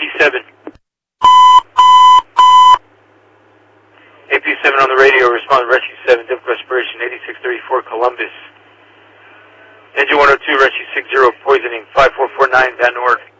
AP7. AP7 on the radio, respond Rescue 7, difficult respiration, 8634 Columbus. Engine 102, Rescue 60, poisoning, 5449 Van Nord.